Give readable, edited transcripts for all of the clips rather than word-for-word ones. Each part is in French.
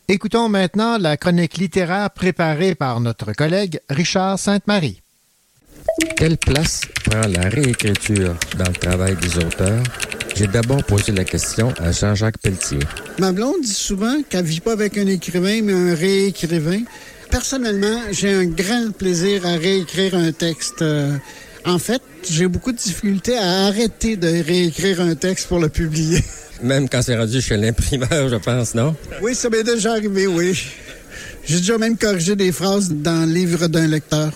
Écoutons maintenant la chronique littéraire préparée par notre collègue Richard Sainte-Marie. Quelle place prend la réécriture dans le travail des auteurs? J'ai d'abord posé la question à Jean-Jacques Pelletier. Ma blonde dit souvent qu'elle ne vit pas avec un écrivain, mais un réécrivain. Personnellement, j'ai un grand plaisir à réécrire un texte. En fait, j'ai beaucoup de difficultés à arrêter de réécrire un texte pour le publier. Même quand c'est rendu chez l'imprimeur, je pense, non? Oui, ça m'est déjà arrivé, oui. J'ai déjà même corrigé des phrases dans le livre d'un lecteur.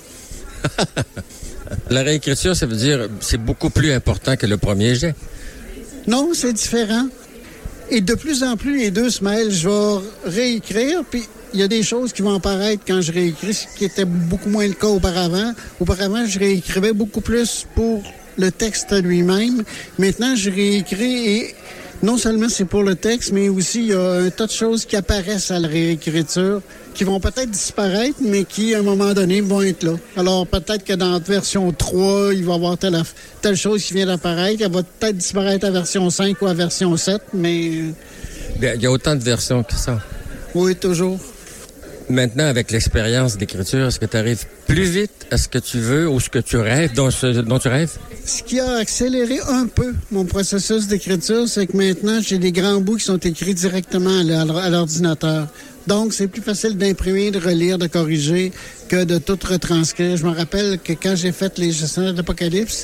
La réécriture, ça veut dire c'est beaucoup plus important que le premier jet. Non, c'est différent. Et de plus en plus, les deux se mêlent. Je vais réécrire, puis il y a des choses qui vont apparaître quand je réécris, ce qui était beaucoup moins le cas auparavant. Auparavant, je réécrivais beaucoup plus pour le texte lui-même. Maintenant, je réécris et non seulement c'est pour le texte, mais aussi il y a un tas de choses qui apparaissent à la réécriture, qui vont peut-être disparaître, mais qui, à un moment donné, vont être là. Alors, peut-être que dans la version 3, il va y avoir telle chose qui vient d'apparaître. Elle va peut-être disparaître à version 5 ou à version 7, mais... Il y a autant de versions que ça. Oui, toujours. Maintenant, avec l'expérience d'écriture, est-ce que tu arrives plus vite à ce que tu veux ou ce que tu rêves, dont tu rêves? Ce qui a accéléré un peu mon processus d'écriture, c'est que maintenant, j'ai des grands bouts qui sont écrits directement à l'ordinateur. Donc, c'est plus facile d'imprimer, de relire, de corriger que de tout retranscrire. Je me rappelle que quand j'ai fait Les Gestionnaires d'Apocalypse,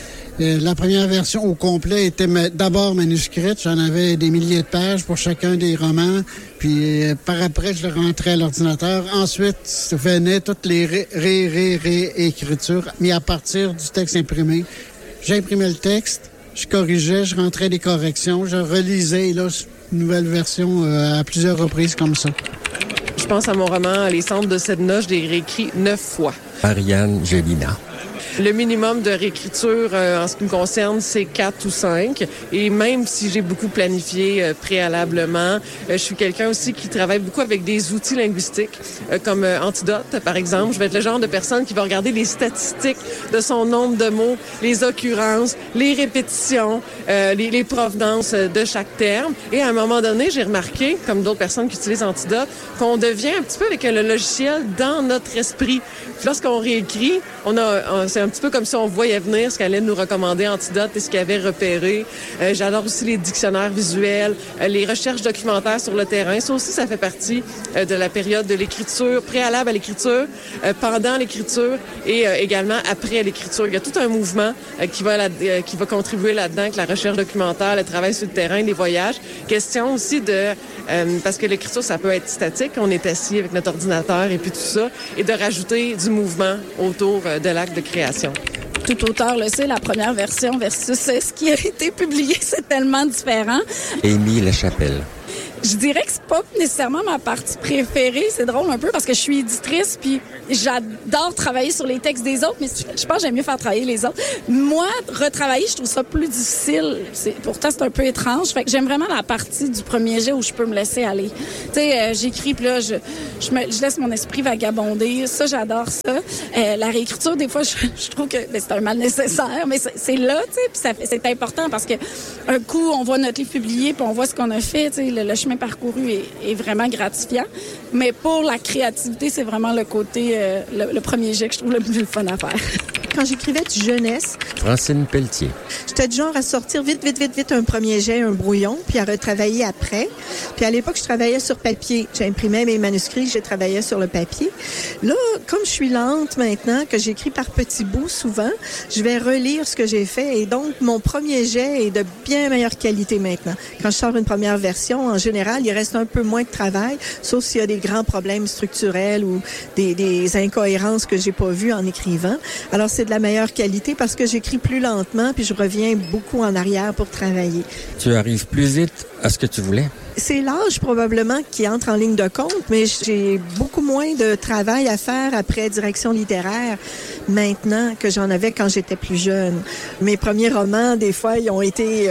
la première version au complet était d'abord manuscrite. J'en avais des milliers de pages pour chacun des romans. Puis par après, je le rentrais à l'ordinateur. Ensuite, venaient toutes les réécritures, mais à partir du texte imprimé. J'imprimais le texte, je corrigeais, je rentrais des corrections, je relisais, et là, une nouvelle version à plusieurs reprises comme ça. Je pense à mon roman « Les cendres de Sedna », je l'ai réécrit 9 fois. Ariane Gélina. Le minimum de réécriture, en ce qui me concerne, c'est 4 ou 5. Et même si j'ai beaucoup planifié préalablement, je suis quelqu'un aussi qui travaille beaucoup avec des outils linguistiques, comme Antidote, par exemple. Je vais être le genre de personne qui va regarder les statistiques de son nombre de mots, les occurrences, les répétitions, les provenances de chaque terme. Et à un moment donné, j'ai remarqué, comme d'autres personnes qui utilisent Antidote, qu'on devient un petit peu avec le logiciel dans notre esprit. Puis lorsqu'on réécrit, c'est un petit peu comme si on voyait venir ce qu'allait nous recommander Antidote et ce qu'il avait repéré. J'adore aussi les dictionnaires visuels, les recherches documentaires sur le terrain. Ça aussi, ça fait partie de la période de l'écriture, préalable à l'écriture, pendant l'écriture et également après l'écriture. Il y a tout un mouvement qui va contribuer là-dedans, avec la recherche documentaire, le travail sur le terrain, les voyages. Question aussi parce que l'écriture, ça peut être statique. On est assis avec notre ordinateur et puis tout ça. Et de rajouter du mouvement autour de l'acte de création. Tout auteur le sait, la première version versus ce qui a été publié, c'est tellement différent. Émile Lachapelle. Je dirais que c'est pas nécessairement ma partie préférée. C'est drôle un peu parce que je suis éditrice puis j'adore travailler sur les textes des autres, mais je pense que j'aime mieux faire travailler les autres. Moi, retravailler, je trouve ça plus difficile. Pourtant, c'est un peu étrange. Fait que j'aime vraiment la partie du premier jet où je peux me laisser aller. Tu sais, j'écris puis là, je laisse mon esprit vagabonder. Ça, j'adore ça. La réécriture, des fois, je trouve que c'est un mal nécessaire, mais c'est là, tu sais, puis c'est important parce que un coup, on voit notre livre publié puis on voit ce qu'on a fait, tu sais, le chemin parcouru est vraiment gratifiant. Mais pour la créativité, c'est vraiment le côté, le premier jet que je trouve le plus fun à faire. Quand j'écrivais du jeunesse, Francine Pelletier. J'étais du genre à sortir vite un premier jet, un brouillon, puis à retravailler après. Puis à l'époque, je travaillais sur papier. J'imprimais mes manuscrits, je travaillais sur le papier. Là, comme je suis lente maintenant, que j'écris par petits bouts souvent, je vais relire ce que j'ai fait. Et donc, mon premier jet est de bien meilleure qualité maintenant. Quand je sors une première version, en général, il reste un peu moins de travail, sauf s'il y a des grands problèmes structurels ou des incohérences que j'ai pas vues en écrivant. Alors, c'est de la meilleure qualité parce que j'écris plus lentement puis je reviens beaucoup en arrière pour travailler. Tu arrives plus vite à ce que tu voulais? C'est l'âge probablement qui entre en ligne de compte, mais j'ai beaucoup moins de travail à faire après direction littéraire maintenant que j'en avais quand j'étais plus jeune. Mes premiers romans, des fois, ils ont été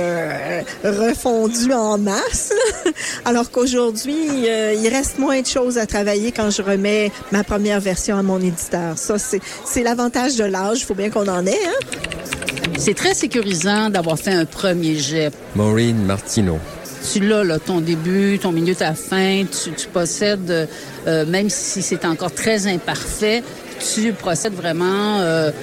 refondus en masse, alors qu'aujourd'hui, il reste moins de choses à travailler quand je remets ma première version à mon éditeur. Ça, c'est l'avantage de l'âge, il faut bien qu'on en ait, hein? C'est très sécurisant d'avoir fait un premier jet. Maureen Martineau. tu l'as, là, ton début, ton milieu, ta fin, tu possèdes, même si c'est encore très imparfait, tu procèdes vraiment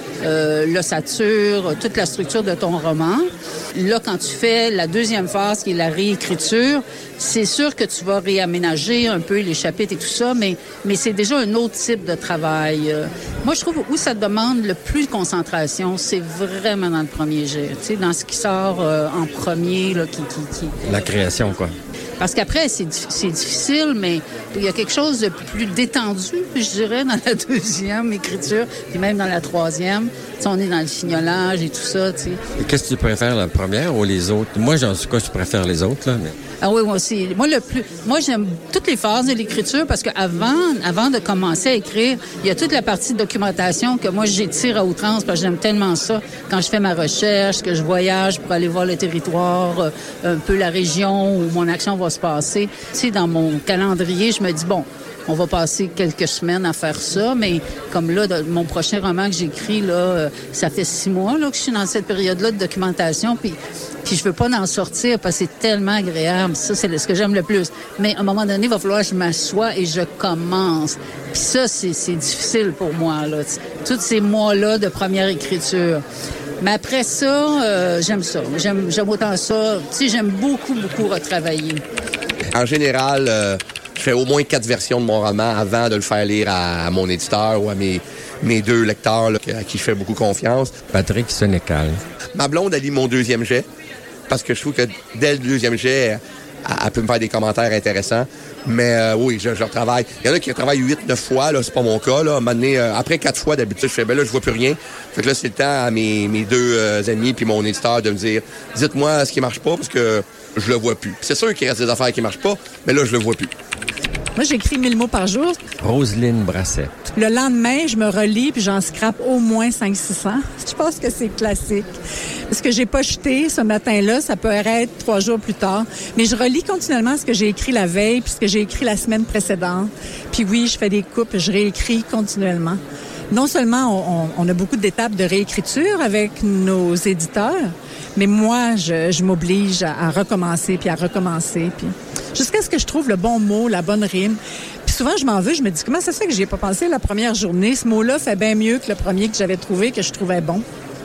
l'ossature, toute la structure de ton roman. Là, quand tu fais la deuxième phase, qui est la réécriture, c'est sûr que tu vas réaménager un peu les chapitres et tout ça, mais c'est déjà un autre type de travail. Moi, je trouve où ça demande le plus de concentration, c'est vraiment dans le premier jet. Tu sais, dans ce qui sort en premier, là, qui... La création, quoi. Parce qu'après, c'est difficile, mais il y a quelque chose de plus détendu, je dirais, dans la deuxième écriture, puis même dans la troisième. Tu sais, on est dans le fignolage et tout ça, tu sais. Et qu'est-ce que tu préfères, la première ou les autres? Moi, j'en suis quoi, je préfère les autres, là, mais... Ah oui, moi aussi. Moi, j'aime toutes les phases de l'écriture parce que avant de commencer à écrire, il y a toute la partie de documentation que moi, j'étire à outrance parce que j'aime tellement ça. Quand je fais ma recherche, que je voyage pour aller voir le territoire, un peu la région où mon action va se passer. Tu sais, dans mon calendrier, je me dis, bon, on va passer quelques semaines à faire ça, mais comme là, mon prochain roman que j'écris, là, ça fait 6 mois là, que je suis dans cette période-là de documentation, puis je veux pas en sortir parce que c'est tellement agréable. Ça, c'est ce que j'aime le plus. Mais à un moment donné, il va falloir que je m'assoie et je commence. Puis ça, c'est difficile pour moi, là. Tous ces mois-là de première écriture. Mais après ça, j'aime ça. J'aime autant ça. Tu sais, j'aime beaucoup, beaucoup retravailler. En général, je fais au moins 4 versions de mon roman avant de le faire lire à mon éditeur ou à mes 2 lecteurs là, à qui je fais beaucoup confiance. Patrick Sénécal. Ma blonde, elle lit mon deuxième jet parce que je trouve que dès le deuxième jet, elle peut me faire des commentaires intéressants. Mais oui, je retravaille. Il y en a qui retravaillent 8-9 fois, là, c'est pas mon cas. Là. Après 4 fois, d'habitude, je fais, ben là, je vois plus rien. Fait que là, c'est le temps à mes 2 amis puis mon éditeur de me dire, dites-moi ce qui marche pas parce que je le vois plus. C'est sûr qu'il reste des affaires qui marchent pas, mais là, je le vois plus. Moi, j'écris 1000 mots par jour. Roselyne Brassette. Le lendemain, je me relis puis j'en scrape au moins 500-600. Je pense que c'est classique. Ce que j'ai pas jeté ce matin-là, ça peut être 3 jours plus tard. Mais je relis continuellement ce que j'ai écrit la veille puis ce que j'ai écrit la semaine précédente. Puis oui, je fais des coupes, je réécris continuellement. Non seulement on a beaucoup d'étapes de réécriture avec nos éditeurs, mais moi, je m'oblige à recommencer puis à recommencer. Puis jusqu'à ce que je trouve le bon mot, la bonne rime. Puis souvent, je m'en veux, je me dis, comment ça se fait que j'y ai pas pensé la première journée? Ce mot-là fait bien mieux que le premier que j'avais trouvé, que je trouvais bon.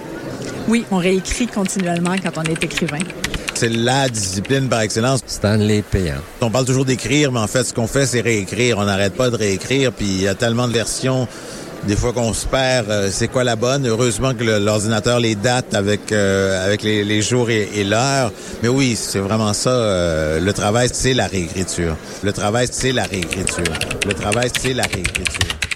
Oui, on réécrit continuellement quand on est écrivain. C'est la discipline par excellence. Stanley Péan. On parle toujours d'écrire, mais en fait, ce qu'on fait, c'est réécrire. On n'arrête pas de réécrire, puis il y a tellement de versions. Des fois qu'on se perd, c'est quoi la bonne? Heureusement que l'ordinateur les date avec les jours et l'heure. Mais oui, c'est vraiment ça. Le travail, c'est la réécriture. Le travail, c'est la réécriture. Le travail, c'est la réécriture.